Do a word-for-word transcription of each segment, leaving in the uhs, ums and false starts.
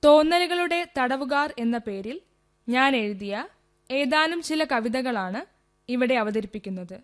തോന്നലുകളുടെ തടവുകാർ എന്ന പേരിൽ ഞാൻ എഴുതിയ ഏതാനും ചില കവിതകളാണ് ഇവിടെ അവതരിപ്പിക്കുന്നത്.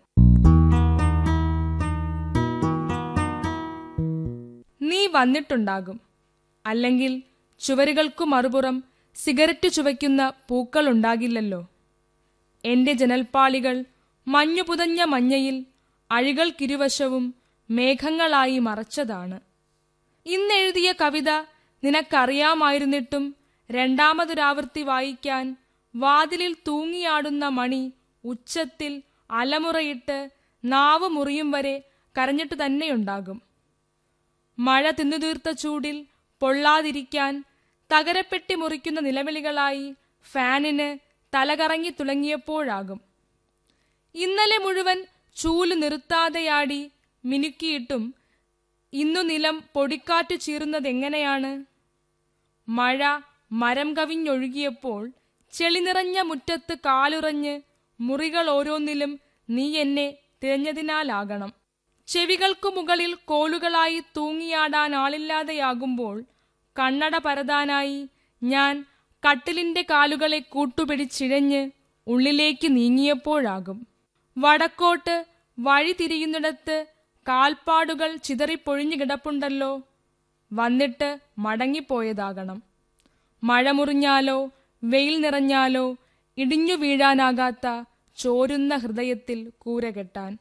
നീ വന്നിട്ടുണ്ടാകും, അല്ലെങ്കിൽ ചുവരുകൾക്കു മറുപുറം സിഗരറ്റ് ചുവയ്ക്കുന്ന പൂക്കൾ ഉണ്ടാകില്ലല്ലോ. എന്റെ ജനൽപ്പാളികൾ മഞ്ഞു പുതഞ്ഞ മഞ്ഞയിൽ അഴികൾക്കിരുവശവും മേഘങ്ങളായി മറച്ചതാണ്. ഇന്നെഴുതിയ കവിത നിനക്കറിയാമായിരുന്നിട്ടും രണ്ടാമതൊരാവൃത്തി വായിക്കാൻ വാതിലിൽ തൂങ്ങിയാടുന്ന മണി ഉച്ചത്തിൽ അലമുറയിട്ട് നാവ് മുറിയും വരെ കരഞ്ഞിട്ടു തന്നെയുണ്ടാകും. മഴ തിന്നുതീർത്ത ചൂടിൽ പൊള്ളാതിരിക്കാൻ തകരപ്പെട്ടി മുറിക്കുന്ന നിലവിളികളായി ഫാനിന് തലകറങ്ങി തുടങ്ങിയപ്പോഴാകും. ഇന്നലെ മുഴുവൻ ചൂല് നിർത്താതെയാടി മിനുക്കിയിട്ടും ഇന്നു നിലം പൊടിക്കാറ്റ് ചീറുന്നതെങ്ങനെയാണ്? മഴ മരം കവിഞ്ഞൊഴുകിയപ്പോൾ ചെളി നിറഞ്ഞ മുറ്റത്ത് കാലുറഞ്ഞ് മുറികൾ ഓരോന്നിലും നീ എന്നെ തിരഞ്ഞതിനാലാകണം. ചെവികൾക്കു മുകളിൽ കോലുകളായി തൂങ്ങിയാടാൻ ആളില്ലാതെയാകുമ്പോൾ കണ്ണട പരതാനായി ഞാൻ കട്ടിലിന്റെ കാലുകളെ കൂട്ടുപിടിച്ചിഴഞ്ഞ് ഉള്ളിലേക്ക് നീങ്ങിയപ്പോഴാകും. വടക്കോട്ട് വഴി തിരിയുന്നിടത്ത് കാൽപ്പാടുകൾ ചിതറിപ്പൊഴിഞ്ഞു കിടപ്പുണ്ടല്ലോ, വന്നിട്ട് മടങ്ങിപ്പോയതാകണം. മഴ മുറിഞ്ഞാലോ വെയിൽ നിറഞ്ഞാലോ ഇടിഞ്ഞു വീഴാനാകാത്ത ചോരുന്ന ഹൃദയത്തിൽ കൂരകെട്ടാൻ.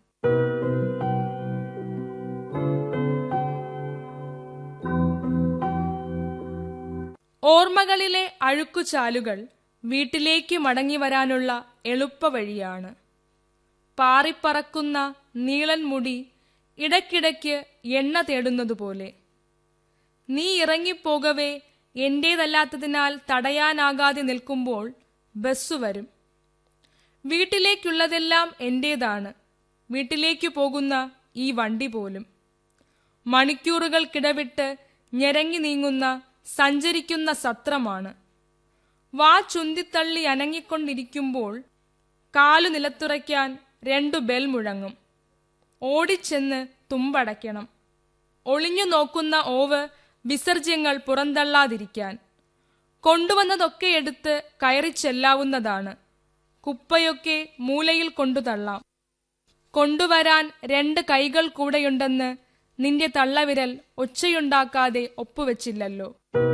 ഓർമ്മകളിലെ അഴുക്കുചാലുകൾ വീട്ടിലേക്ക് മടങ്ങി വരാനുള്ള എളുപ്പവഴിയാണ്. പാറിപ്പറക്കുന്ന നീളൻ മുടി ഇടയ്ക്കിടയ്ക്ക് എണ്ണ തേടുന്നതുപോലെ. നീ ഇറങ്ങിപ്പോകവേ എന്റേതല്ലാത്തതിനാൽ തടയാനാകാതെ നിൽക്കുമ്പോൾ ബസ്സു വരും. വീട്ടിലേക്കുള്ളതെല്ലാം എന്റേതാണ്, വീട്ടിലേക്ക് പോകുന്ന ഈ വണ്ടി പോലും. മണിക്കൂറുകൾക്കിടവിട്ട് ഞെരങ്ങി നീങ്ങുന്ന സഞ്ചരിക്കുന്ന സത്രമാണ്. വാ ചുന്തിത്തള്ളി അനങ്ങിക്കൊണ്ടിരിക്കുമ്പോൾ കാലു നിലത്തുറയ്ക്കാൻ രണ്ടു ബെൽ മുഴങ്ങും. ഓടിച്ചെന്ന് തുമ്പടയ്ക്കണം. ഒളിഞ്ഞു നോക്കുന്ന ഓവ് വിസർജ്യങ്ങൾ പുറന്തള്ളാതിരിക്കാൻ. കൊണ്ടുവന്നതൊക്കെ എടുത്ത് കയറി ചെല്ലാവുന്നതാണ്. കുപ്പയൊക്കെ മൂലയിൽ കൊണ്ടുതള്ളാം. കൊണ്ടുവരാൻ രണ്ട് കൈകൾ കൂടെയുണ്ടെന്ന് നിന്റെ തള്ളവിരൽ ഒച്ചയുണ്ടാക്കാതെ ഒപ്പുവെച്ചില്ലല്ലോ.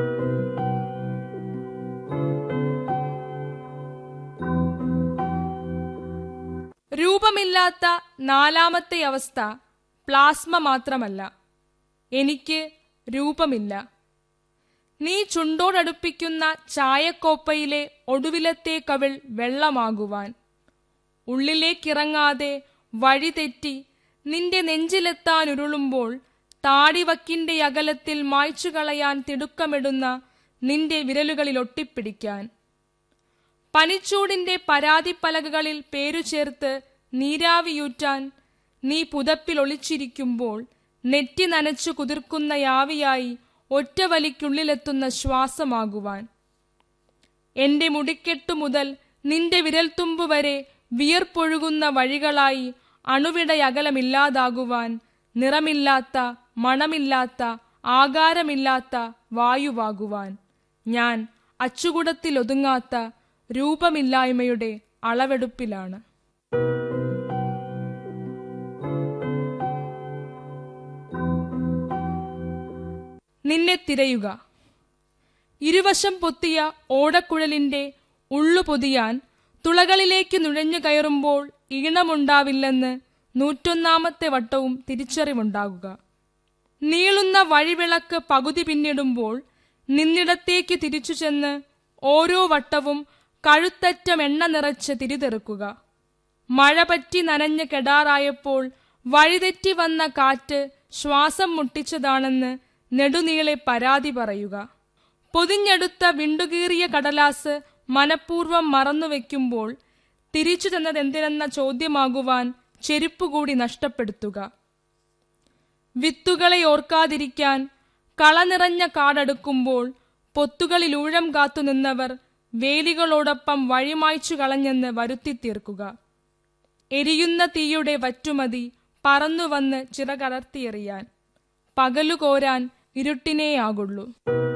രൂപമില്ലാത്ത നാലാമത്തെ അവസ്ഥ പ്ലാസ്മ മാത്രമല്ല, എനിക്ക് രൂപമില്ല. നീ ചുണ്ടോടടുപ്പിക്കുന്ന ചായക്കോപ്പയിലെ ഒടുവിലത്തെ കവിൾ വെള്ളമാകുവാൻ. ഉള്ളിലേക്കിറങ്ങാതെ വഴിതെറ്റി നിന്റെ നെഞ്ചിലെത്താനുരുളുമ്പോൾ താടിവക്കിന്റെ അകലത്തിൽ മായ്ച്ചു കളയാൻ തിടുക്കമിടുന്ന നിന്റെ വിരലുകളിലൊട്ടിപ്പിടിക്കാൻ. പനിച്ചൂടിന്റെ പരാതിപ്പലകകളിൽ പേരുചേർത്ത് നീരാവിയൂറ്റാൻ നീ പുതപ്പിൽ ഒളിച്ചിരിക്കുമ്പോൾ നെറ്റി നനച്ചു കുതിർക്കുന്ന യാവിയായി ഒറ്റവലിക്കുള്ളിലെത്തുന്ന ശ്വാസമാകുവാൻ. എന്റെ മുടിക്കെട്ടു മുതൽ നിന്റെ വിരൽത്തുമ്പു വരെ വിയർപ്പൊഴുകുന്ന വഴികളായി അണുവിടയകലമില്ലാതാകുവാൻ. നിറമില്ലാത്ത, മണമില്ലാത്ത, ആകാരമില്ലാത്ത വായുവാകുവാൻ. ഞാൻ അച്ചുകുടത്തിലൊതുങ്ങാത്ത രൂപമില്ലായ്മയുടെ അളവെടുപ്പിലാണ്. നിന്നെ തിരയുക. ഇരുവശം പൊത്തിയ ഓടക്കുഴലിന്റെ ഉള്ളു പൊതിയാൻ തുളകളിലേക്ക് നുഴഞ്ഞു കയറുമ്പോൾ ഈണമുണ്ടാവില്ലെന്ന് നൂറ്റൊന്നാമത്തെ വട്ടവും തിരിച്ചറിവുണ്ടാകുക. നീളുന്ന വഴിവിളക്ക് പകുതി പിന്നിടുമ്പോൾ നിന്നിടത്തേക്ക് തിരിച്ചു ചെന്ന് ഓരോ വട്ടവും കഴുത്തറ്റം എണ്ണ നിറച്ച് തിരിതെറുക്കുക. മഴ പറ്റി നനഞ്ഞ് കെടാറായപ്പോൾ വഴിതെറ്റി വന്ന കാറ്റ് ശ്വാസം മുട്ടിച്ചതാണെന്ന് നെടുനീളെ പരാതി പറയുക. പൊതിഞ്ഞെടുത്ത വിണ്ടുകീറിയ കടലാസ് മനഃപൂർവ്വം മറന്നുവെക്കുമ്പോൾ തിരിച്ചു തന്നതെന്തിനെന്ന ചോദ്യമാകുവാൻ ചെരുപ്പുകൂടി നഷ്ടപ്പെടുത്തുക. വിത്തുകളെ ഓർക്കാതിരിക്കാൻ കള നിറഞ്ഞ കാടടുക്കുമ്പോൾ പൊത്തുകളിലൂഴം കാത്തുനിന്നവർ വേലികളോടൊപ്പം വഴിമായ്ച്ചു കളഞ്ഞെന്ന് വരുത്തിത്തീർക്കുക. എരിയുന്ന തീയുടെ വറ്റുമതി പറന്നുവന്ന് ചിറകടർത്തിയെറിയാൻ. പകലു കോരാൻ ഇരുട്ടിനേയാകുള്ളൂ.